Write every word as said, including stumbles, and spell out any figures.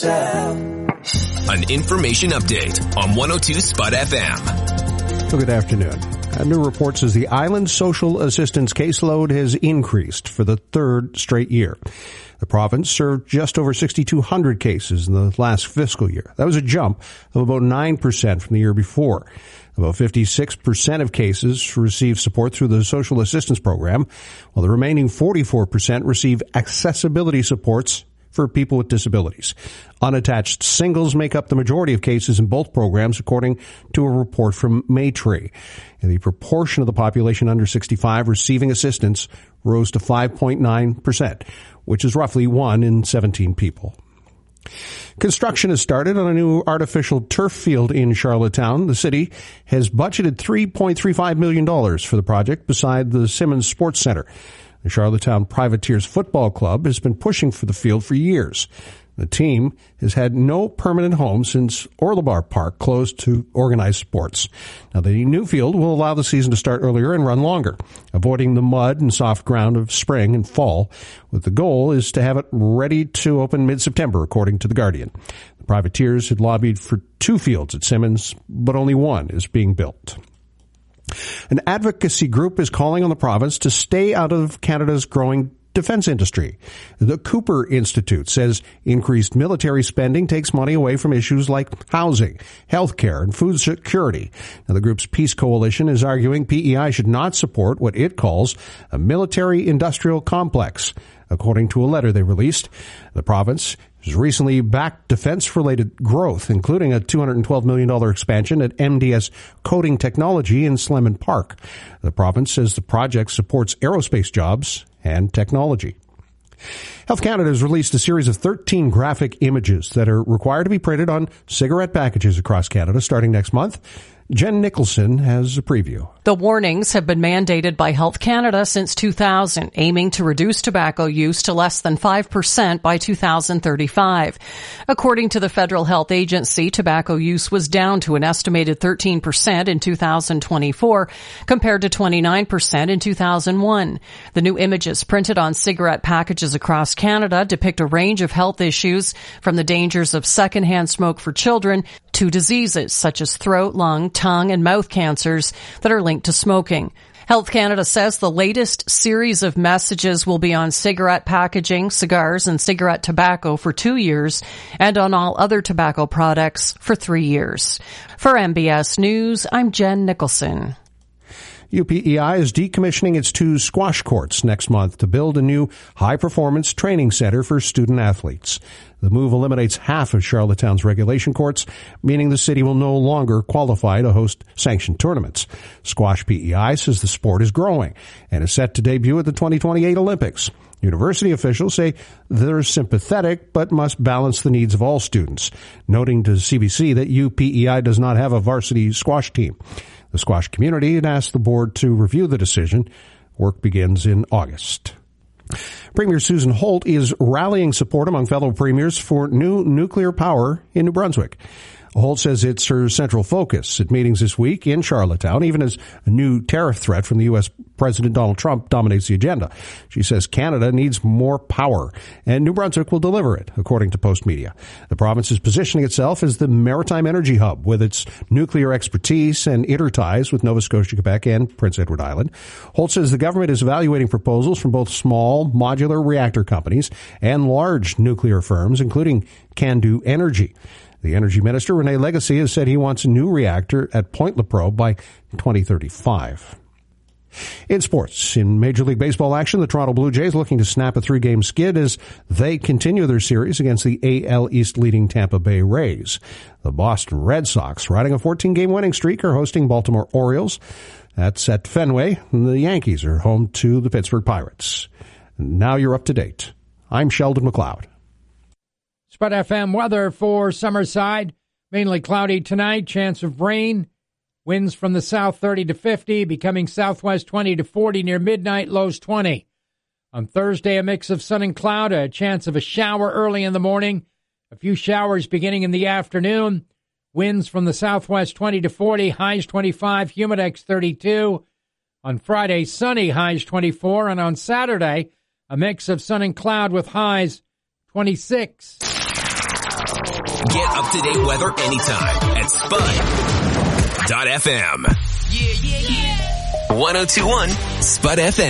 An information update on one oh two Spot F M. Well, good afternoon. A new report says the island social assistance caseload has increased for the third straight year. The province served just over six thousand two hundred cases in the last fiscal year. That was a jump of about nine percent from the year before. About fifty-six percent of cases receive support through the social assistance program, while the remaining forty-four percent receive accessibility supports for people with disabilities. Unattached singles make up the majority of cases in both programs, according to a report from Maytree. And the proportion of the population under sixty-five receiving assistance rose to five point nine percent, which is roughly one in seventeen people. Construction has started on a new artificial turf field in Charlottetown. The city has budgeted three point three five million dollars for the project beside the Simmons Sports Centre. The Charlottetown Privateers Football Club has been pushing for the field for years. The team has had no permanent home since Orlebar Park closed to organized sports. Now, the new field will allow the season to start earlier and run longer, avoiding the mud and soft ground of spring and fall, with the goal is to have it ready to open mid-September, according to The Guardian. The Privateers had lobbied for two fields at Simmons, but only one is being built. An advocacy group is calling on the province to stay out of Canada's growing defense industry. The Cooper Institute says increased military spending takes money away from issues like housing, healthcare, and food security. Now, the group's Peace Coalition is arguing P E I should not support what it calls a military-industrial complex. According to a letter they released, the province has recently backed defense-related growth, including a two hundred twelve million dollars expansion at M D S Coating Technology in Slemon Park. The province says the project supports aerospace jobs and technology. Health Canada has released a series of thirteen graphic images that are required to be printed on cigarette packages across Canada starting next month. Jen Nicholson has a preview. The warnings have been mandated by Health Canada since two thousand, aiming to reduce tobacco use to less than five percent by two thousand thirty-five. According to the Federal Health Agency, tobacco use was down to an estimated thirteen percent in two thousand twenty-four, compared to twenty-nine percent in two thousand one. The new images printed on cigarette packages across Canada depict a range of health issues, from the dangers of secondhand smoke for children to diseases such as throat, lung, tongue, and mouth cancers that are linked to smoking. Health Canada says the latest series of messages will be on cigarette packaging, cigars, and cigarette tobacco for two years, and on all other tobacco products for three years. For M B S News, I'm Jen Nicholson. U P E I is decommissioning its two squash courts next month to build a new high-performance training center for student athletes. The move eliminates half of Charlottetown's regulation courts, meaning the city will no longer qualify to host sanctioned tournaments. Squash P E I says the sport is growing and is set to debut at the twenty twenty-eight Olympics. University officials say they're sympathetic but must balance the needs of all students, noting to C B C that U P E I does not have a varsity squash team. The squash community had asked the board to review the decision. Work begins in August. Premier Susan Holt is rallying support among fellow premiers for new nuclear power in New Brunswick. Holt says it's her central focus at meetings this week in Charlottetown, even as a new tariff threat from the U S President Donald Trump dominates the agenda. She says Canada needs more power, and New Brunswick will deliver it, according to Post Media. The province is positioning itself as the maritime energy hub with its nuclear expertise and interties with Nova Scotia, Quebec, and Prince Edward Island. Holt says the government is evaluating proposals from both small modular reactor companies and large nuclear firms, including Candu Energy. The Energy Minister, Rene Legacy, has said he wants a new reactor at Point Lepreau by twenty thirty-five. In sports, in Major League Baseball action, the Toronto Blue Jays looking to snap a three-game skid as they continue their series against the A L East leading Tampa Bay Rays. The Boston Red Sox, riding a fourteen-game winning streak, are hosting Baltimore Orioles. That's at Fenway. And the Yankees are home to the Pittsburgh Pirates. And now you're up to date. I'm Sheldon McLeod. Spot F M weather for Summerside. Mainly cloudy tonight, chance of rain. Winds from the south thirty to fifty, becoming southwest twenty to forty near midnight, lows twenty. On Thursday, a mix of sun and cloud, a chance of a shower early in the morning. A few showers beginning in the afternoon. Winds from the southwest twenty to forty, highs twenty-five, humidex thirty-two. On Friday, sunny, highs twenty-four. And on Saturday, a mix of sun and cloud with highs twenty-six. Get up-to-date weather anytime at Spud dot F M. Yeah, yeah, yeah. one oh two point one Spud F M.